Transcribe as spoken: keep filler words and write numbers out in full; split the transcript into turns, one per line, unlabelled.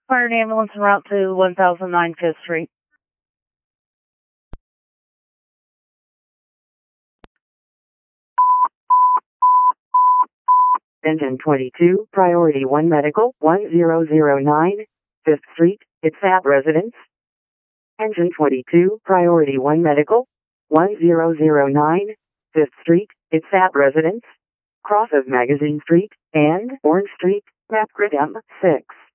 Fire an ambulance en route to one thousand nine Fifth Street.
Engine twenty-two, Priority one Medical, one zero zero nine, Fifth Street, it's at residence. Engine twenty-two, Priority one Medical, one zero zero nine, Fifth Street, it's at residence. Cross of Magazine Street and Orange Street, map grid M six.